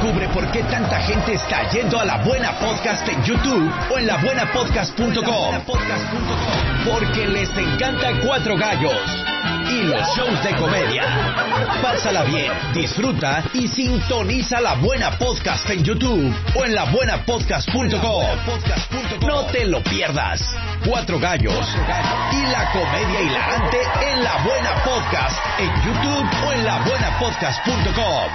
Descubre por qué tanta gente está yendo a La Buena Podcast en YouTube o en labuenapodcast.com. Porque les encanta Cuatro Gallos y los shows de comedia. Pásala bien, disfruta y sintoniza La Buena Podcast en YouTube o en labuenapodcast.com. No te lo pierdas. Cuatro Gallos y la comedia hilarante en La Buena Podcast en YouTube o en labuenapodcast.com.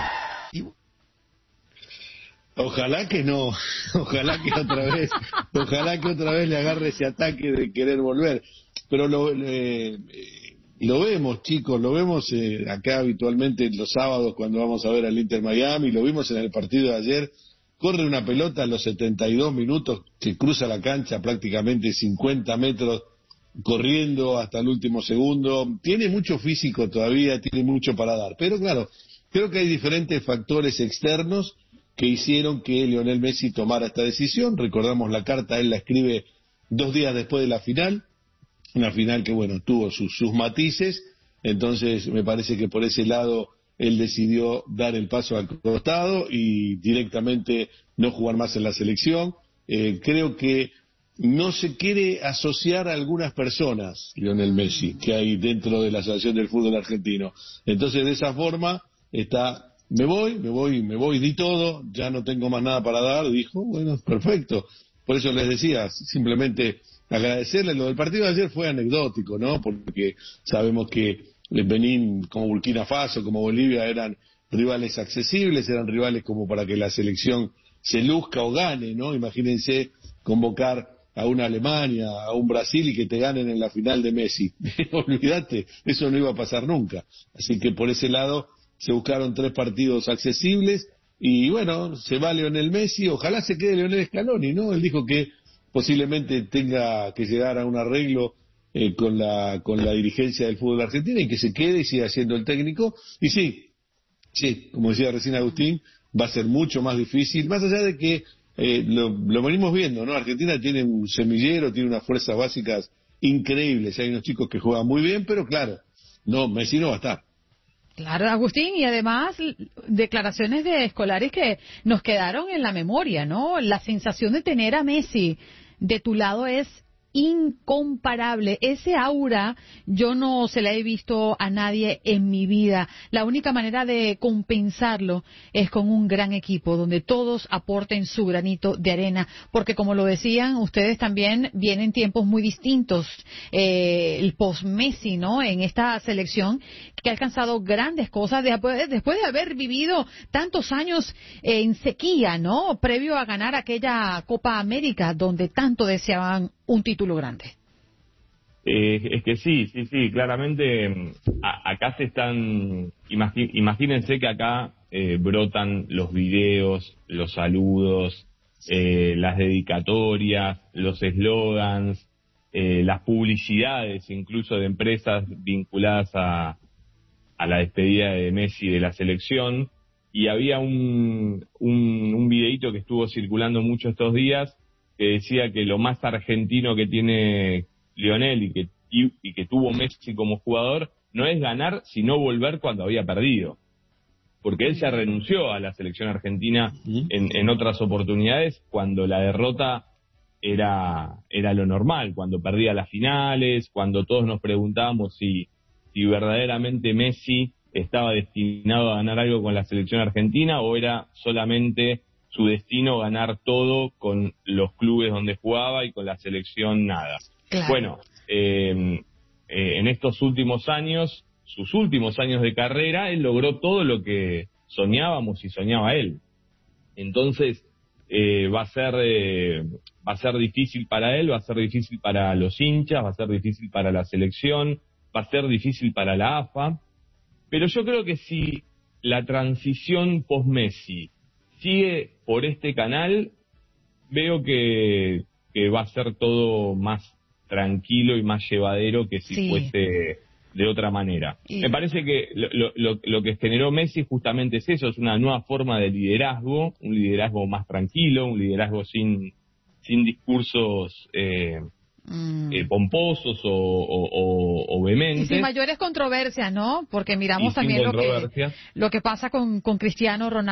Ojalá que no, ojalá que otra vez le agarre ese ataque de querer volver. Pero lo vemos, chicos, lo vemos acá habitualmente los sábados cuando vamos a ver al Inter Miami, lo vimos en el partido de ayer. Corre una pelota a los 72 minutos, se cruza la cancha prácticamente 50 metros corriendo hasta el último segundo. Tiene mucho físico todavía, tiene mucho para dar. Pero claro, creo que hay diferentes factores externos que hicieron que Lionel Messi tomara esta decisión. Recordamos la carta, él la escribe 2 días después de la final, una final que bueno, tuvo sus matices. Entonces me parece que por ese lado él decidió dar el paso al costado y directamente no jugar más en la selección. Creo que no se quiere asociar a algunas personas, Lionel Messi, que hay dentro de la Asociación del Fútbol Argentino. Entonces, de esa forma, me voy, di todo, ya no tengo más nada para dar, dijo, bueno, perfecto. Por eso les decía, simplemente agradecerle. Lo del partido de ayer fue anecdótico, ¿no? Porque sabemos que Benín, como Burkina Faso, como Bolivia, eran rivales accesibles, eran rivales como para que la selección se luzca o gane, ¿no? Imagínense convocar a una Alemania, a un Brasil y que te ganen en la final de Messi. Olvídate, eso no iba a pasar nunca. Así que por ese lado se buscaron 3 partidos accesibles y bueno, se va Lionel Messi, ojalá se quede Lionel Scaloni, ¿no? Él dijo que posiblemente tenga que llegar a un arreglo con la dirigencia del fútbol argentino y que se quede y siga siendo el técnico. Y sí, como decía recién Agustín, va a ser mucho más difícil, más allá de que lo venimos viendo, ¿no? Argentina tiene un semillero, tiene unas fuerzas básicas increíbles, hay unos chicos que juegan muy bien, pero claro, no, Messi no va a estar. Claro, Agustín, y además declaraciones de Scolari que nos quedaron en la memoria, ¿no? La sensación de tener a Messi de tu lado es incomparable. Ese aura yo no se la he visto a nadie en mi vida. La única manera de compensarlo es con un gran equipo donde todos aporten su granito de arena, porque como lo decían ustedes también, vienen tiempos muy distintos. El post-Messi, ¿no? En esta selección que ha alcanzado grandes cosas después de haber vivido tantos años en sequía, ¿no? Previo a ganar aquella Copa América donde tanto deseaban un título grande. Es que sí, claramente acá se están, imagínense que acá brotan los videos, los saludos, las dedicatorias, los eslogans, las publicidades incluso de empresas vinculadas a la despedida de Messi de la selección, y había un videíto que estuvo circulando mucho estos días que decía que lo más argentino que tiene Lionel y que tuvo Messi como jugador no es ganar, sino volver cuando había perdido. Porque él ya renunció a la selección argentina en otras oportunidades cuando la derrota era lo normal, cuando perdía las finales, cuando todos nos preguntábamos si verdaderamente Messi estaba destinado a ganar algo con la selección argentina o era solamente su destino ganar todo con los clubes donde jugaba y con la selección nada. Claro. Bueno, en estos últimos años, sus últimos años de carrera, él logró todo lo que soñábamos y soñaba él. Entonces, va a ser difícil para él, va a ser difícil para los hinchas, va a ser difícil para la selección, va a ser difícil para la AFA, pero yo creo que si la transición post-Messi sigue por este canal, veo que va a ser todo más tranquilo y más llevadero que si fuese de otra manera. Me parece que lo que generó Messi justamente es eso, es una nueva forma de liderazgo, un liderazgo más tranquilo, un liderazgo sin discursos pomposos o vehementes. Y sin mayores controversias, ¿no? Porque miramos también lo que pasa con Cristiano Ronaldo.